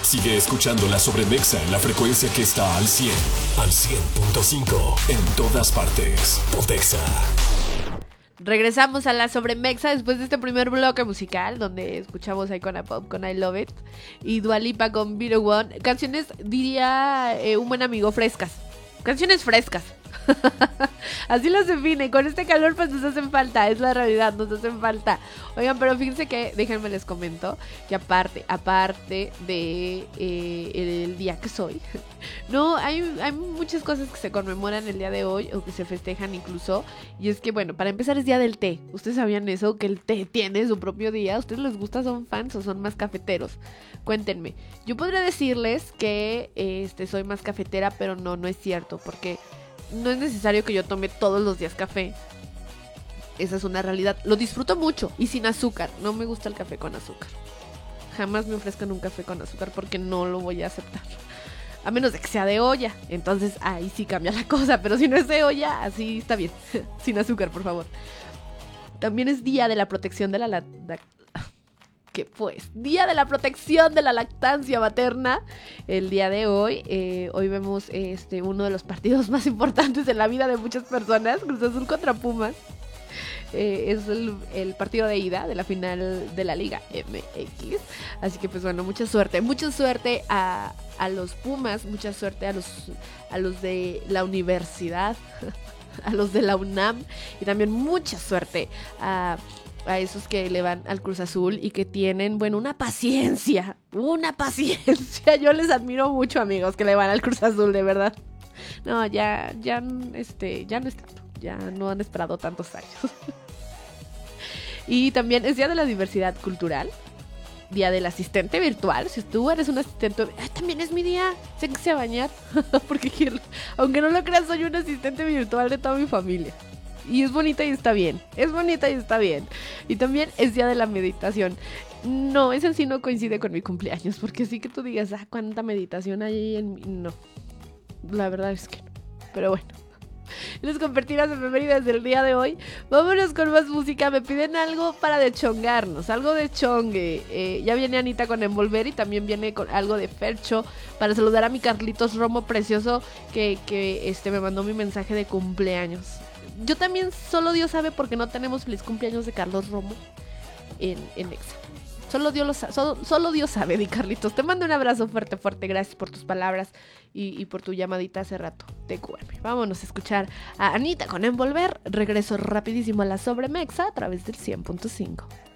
Sigue escuchando La Sobremexa en la frecuencia que está al 100. Al 100.5. En todas partes. Pontexa. Regresamos a La Sobremexa después de este primer bloque musical donde escuchamos Icona Pop con I Love It y Dua Lipa con Be The One. Canciones, diría un buen amigo, frescas. Canciones frescas. Así las define. Con este calor pues nos hacen falta. Es la realidad, nos hacen falta. Oigan, pero fíjense que, déjenme les comento que aparte de el día que soy, no, hay muchas cosas que se conmemoran el día de hoy o que se festejan incluso. Y es que bueno, para empezar es día del té. ¿Ustedes sabían eso? Que el té tiene su propio día. ¿A ustedes les gusta? ¿Son fans o son más cafeteros? Cuéntenme. Yo podría decirles que soy más cafetera, pero no es cierto, porque no es necesario que yo tome todos los días café. Esa es una realidad. Lo disfruto mucho y sin azúcar. No me gusta el café con azúcar. Jamás me ofrezcan un café con azúcar porque no lo voy a aceptar. A menos de que sea de olla. Entonces ahí sí cambia la cosa. Pero si no es de olla, así está bien. Sin azúcar, por favor. También es día de la protección de la ¿Qué pues? Día de la protección de la lactancia materna. El día de hoy, hoy vemos uno de los partidos más importantes en la vida de muchas personas, Cruz Azul contra Pumas. Es el partido de ida de la final de la Liga MX. Así que pues bueno, mucha suerte a los Pumas, mucha suerte a los de la universidad, a los de la UNAM, y también mucha suerte a esos que le van al Cruz Azul y que tienen, bueno, una paciencia. Yo les admiro mucho, amigos, que le van al Cruz Azul, de verdad. No, ya no es tanto. Ya no han esperado tantos años. Y también es día de la diversidad cultural. Día del asistente virtual. Si tú eres un asistente, también es mi día. Sé que se va a bañar. Porque aunque no lo creas, soy un asistente virtual de toda mi familia. Y es bonita y está bien. Y también es día de la meditación. No, ese sí no coincide con mi cumpleaños. Porque sí que tú digas, cuánta meditación hay ahí en mí. No, la verdad es que no. Pero bueno, les compartí las efemérides del día de hoy. Vámonos con más música. Me piden algo para dechongarnos, algo de chongue. Ya viene Anita con Envolver y también viene con algo de Fercho para saludar a mi Carlitos Romo precioso que me mandó mi mensaje de cumpleaños. Yo también, solo Dios sabe por qué no tenemos feliz cumpleaños de Carlos Romo en Exa. Solo Dios sabe, Di Carlitos. Te mando un abrazo fuerte. Gracias por tus palabras y por tu llamadita hace rato. TQM. Vámonos a escuchar a Anita con Envolver. Regreso rapidísimo a La Sobremexa a través del 100.5.